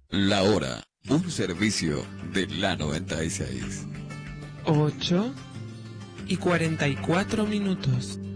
La hora, un servicio de la 96. 8:44.